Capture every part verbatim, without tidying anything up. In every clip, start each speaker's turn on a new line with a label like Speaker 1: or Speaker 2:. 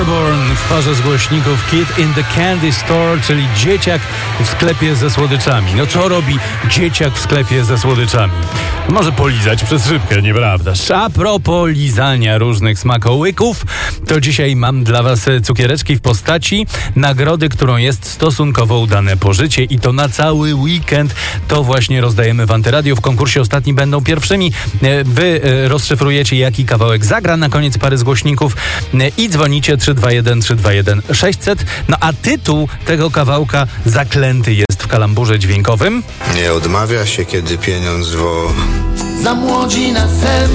Speaker 1: Airborne w parze z głośników Kid in the Candy Store, czyli dzieciak w sklepie ze słodyczami. No co robi dzieciak w sklepie ze słodyczami? Może polizać przez szybkę, nieprawda? A propos lizania różnych smakołyków, to dzisiaj mam dla was cukiereczki w postaci nagrody, którą jest stosunkowo udane pożycie i to na cały weekend. To właśnie rozdajemy w Antyradiu. W konkursie ostatni będą pierwszymi. Wy rozszyfrujecie, jaki kawałek zagra na koniec pary z głośników i dzwonicie trzy dwa jeden trzy dwa jeden sześćset. No a tytuł tego kawałka zaklęty jest w kalamburze dźwiękowym.
Speaker 2: Nie odmawia się, kiedy pieniądz wo.
Speaker 3: Za młodzi na sen,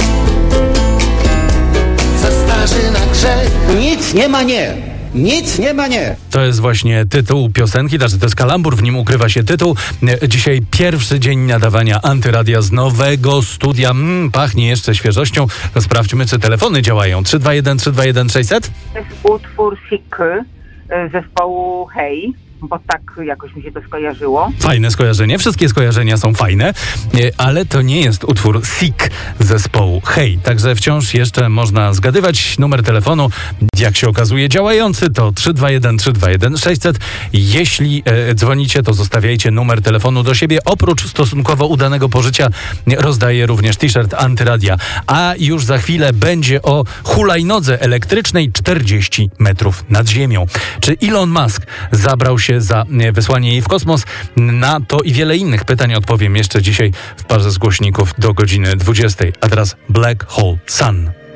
Speaker 3: za starzy na grzech.
Speaker 4: Nic nie ma nie. Nic nie ma nie.
Speaker 1: To jest właśnie tytuł piosenki, znaczy to jest kalambur, w nim ukrywa się tytuł. Dzisiaj pierwszy dzień nadawania Antyradia z nowego studia. Mm, pachnie jeszcze świeżością. To sprawdźmy, czy telefony działają. trzy dwa jeden trzy dwa jeden sześćset.
Speaker 5: To jest utwór Sick zespołu Hej, bo tak jakoś mi się to skojarzyło.
Speaker 1: Fajne skojarzenie, wszystkie skojarzenia są fajne, ale to nie jest utwór Sick zespołu Hej. Także wciąż jeszcze można zgadywać. Numer telefonu, jak się okazuje, działający to trzy dwa jeden trzy dwa jeden sześćset. Jeśli e, dzwonicie, to zostawiajcie numer telefonu do siebie. Oprócz stosunkowo udanego pożycia rozdaję również t-shirt Antyradia. A już za chwilę będzie o hulajnodze elektrycznej czterdzieści metrów nad ziemią. Czy Elon Musk zabrał się za wysłanie jej w kosmos? Na to i wiele innych pytań odpowiem jeszcze dzisiaj w parze z głośników do godziny dwudziestej. A teraz Black Hole Sun.